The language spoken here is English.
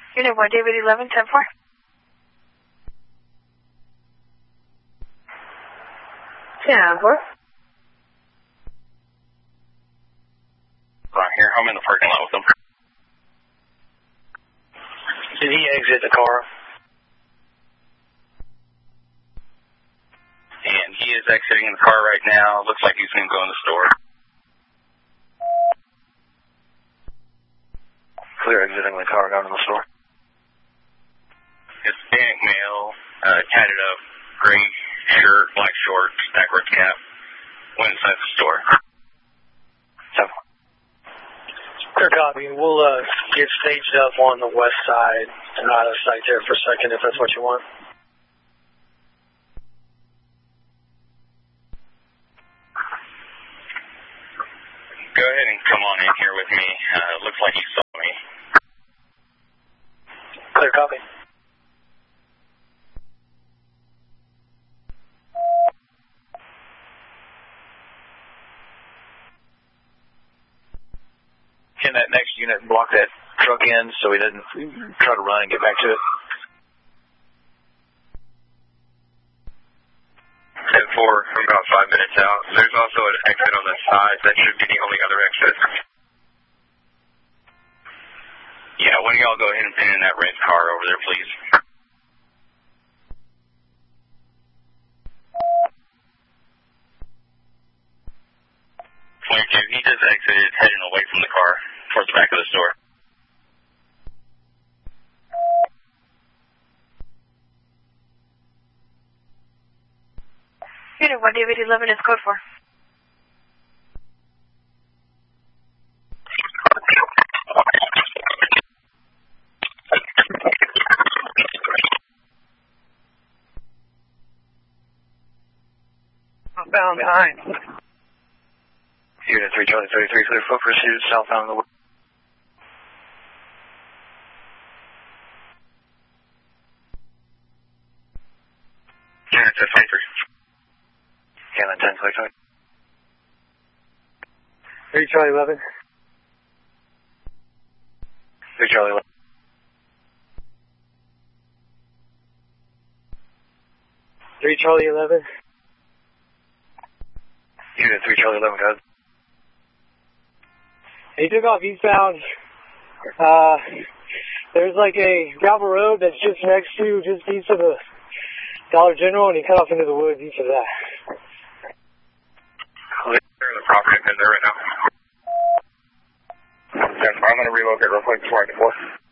Unit 1, David 11, 10-4. Yeah, 4. Right here, I'm in the parking lot with him. Did he exit the car? And he is exiting the car right now. Looks like he's going to go in the store. Clear exiting the car, going to the store. Hispanic male, tatted up, gray shirt, black shorts, backwards cap. Went inside the store. Clear copy. We'll get staged up on the west side and out of sight there for a second if that's what you want. Go ahead and come on in here with me. Looks like you saw me. Clear copy. Can that next unit block that truck in so he doesn't try to run and get back to it? 10-4, I'm about 5 minutes out. There's also an exit on the side. That should be the only other exit. Yeah, when y'all go ahead and pin in that red car over there, please. He just exited, heading away from the car towards the back of the store. Unit 1, David 11 is code 4. I'm bound behind. Unit 3, Charlie 33, clear for pursuit, southbound of the way. Unit 23. Cannon 10, clear, clear. 3 Charlie 11. 3 Charlie 11. 3 Charlie 11. Unit 3 Charlie 11, go ahead. He took off eastbound. There's like a gravel road that's just east of the Dollar General, and he cut off into the woods east of that. They're in the property, and they're right now. I'm going to relocate real quick before I deploy.